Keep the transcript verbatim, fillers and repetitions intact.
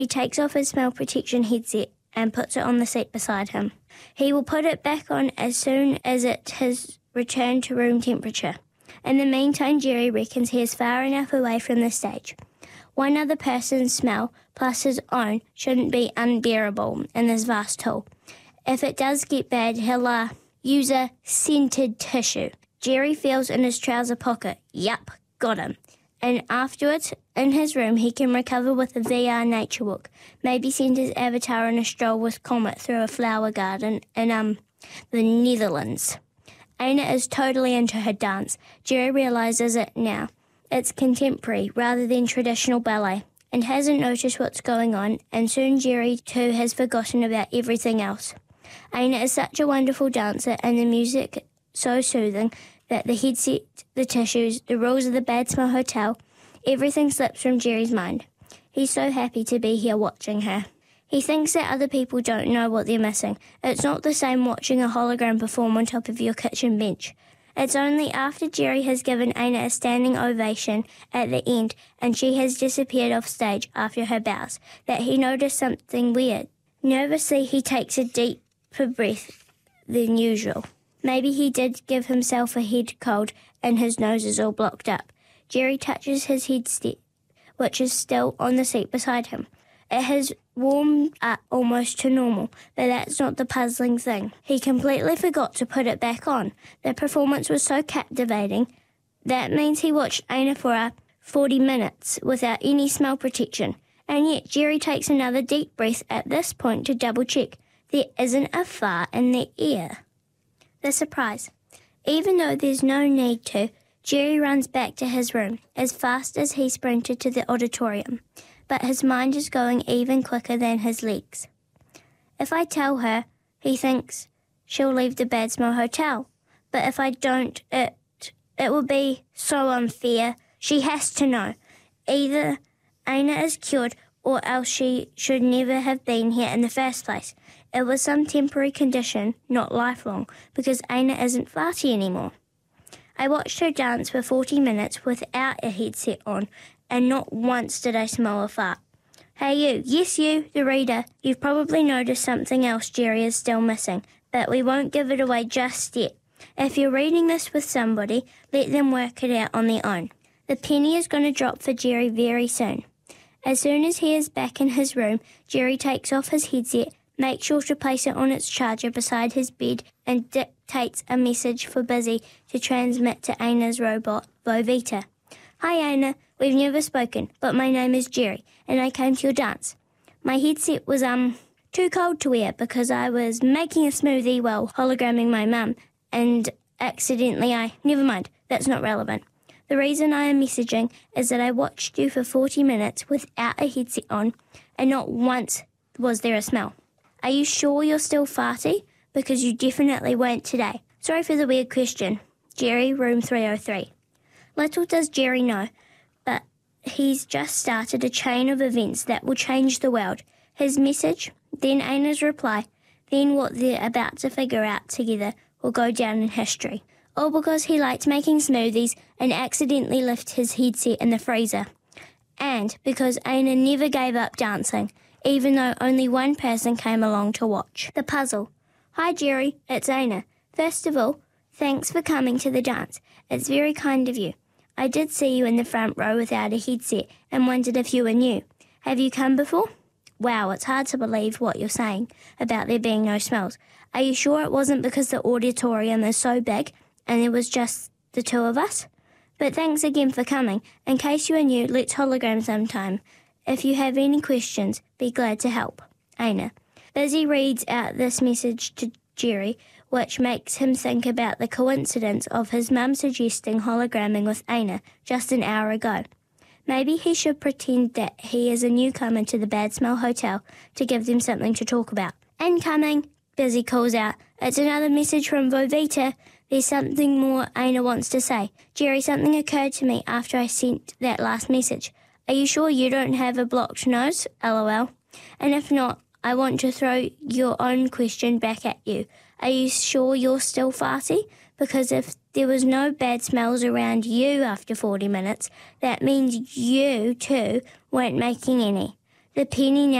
He takes off his smell protection headset and puts it on the seat beside him. He will put it back on as soon as it has returned to room temperature. In the meantime, Jerry reckons he is far enough away from the stage. One other person's smell, plus his own, shouldn't be unbearable in this vast tool. If it does get bad, he'll uh, use a scented tissue. Jerry feels in his trouser pocket. Yup, got him. And afterwards, in his room, he can recover with a V R nature walk. Maybe send his avatar on a stroll with Comet through a flower garden in um the Netherlands. Aina is totally into her dance. Jerry realises it now. It's contemporary rather than traditional ballet and hasn't noticed what's going on, and soon Jerry too has forgotten about everything else. Aina is such a wonderful dancer and the music so soothing that the headset, the tissues, the rules of the Bad Smell Hotel, everything slips from Jerry's mind. He's so happy to be here watching her. He thinks that other people don't know what they're missing. It's not the same watching a hologram perform on top of your kitchen bench. It's only after Jerry has given Aina a standing ovation at the end and she has disappeared off stage after her bows that he noticed something weird. Nervously, he takes a deeper breath than usual. Maybe he did give himself a head cold and his nose is all blocked up. Jerry touches his headset, which is still on the seat beside him. It has warmed up almost to normal, but that's not the puzzling thing. He completely forgot to put it back on. The performance was so captivating. That means he watched Aina for uh, forty minutes without any smell protection. And yet Jerry takes another deep breath at this point to double check. There isn't a fart in the air. The surprise. Even though there's no need to, Jerry runs back to his room as fast as he sprinted to the auditorium, but his mind is going even quicker than his legs. If I tell her, he thinks she'll leave the Bad Smell Hotel, but if I don't, it it will be so unfair. She has to know. Either Aina is cured or else she should never have been here in the first place. It was some temporary condition, not lifelong, because Aina isn't farty anymore. I watched her dance for forty minutes without a headset on, and not once did I smell a fart. Hey you, yes you, the reader, you've probably noticed something else Jerry is still missing, but we won't give it away just yet. If you're reading this with somebody, let them work it out on their own. The penny is going to drop for Jerry very soon. As soon as he is back in his room, Jerry takes off his headset, makes sure to place it on its charger beside his bed, and dictates a message for Busy to transmit to Aina's robot, Vovita. Hi Aina, we've never spoken, but my name is Jerry, and I came to your dance. My headset was, um, too cold to wear because I was making a smoothie while hologramming my mum, and accidentally I... Never mind, that's not relevant. The reason I am messaging is that I watched you for forty minutes without a headset on, and not once was there a smell. Are you sure you're still farty? Because you definitely weren't today. Sorry for the weird question. Jerry, room three oh three. Little does Jerry know, but he's just started a chain of events that will change the world. His message, then Aina's reply, then what they're about to figure out together will go down in history. All because he liked making smoothies and accidentally left his headset in the freezer. And because Aina never gave up dancing, even though only one person came along to watch. The puzzle. Hi Jerry, it's Aina. First of all, thanks for coming to the dance. It's very kind of you. I did see you in the front row without a headset and wondered if you were new. Have you come before? Wow, it's hard to believe what you're saying about there being no smells. Are you sure it wasn't because the auditorium is so big and it was just the two of us? But thanks again for coming. In case you are new, let's hologram sometime. If you have any questions, be glad to help. Aina. Busy reads out this message to Jerry, which makes him think about the coincidence of his mum suggesting hologramming with Aina just an hour ago. Maybe he should pretend that he is a newcomer to the Bad Smell Hotel to give them something to talk about. Incoming, Busy calls out. It's another message from Vovita. There's something more Aina wants to say. Jerry, something occurred to me after I sent that last message. Are you sure you don't have a blocked nose? LOL. And if not, I want to throw your own question back at you. Are you sure you're still farty? Because if there was no bad smells around you after forty minutes, that means you, too, weren't making any. The penny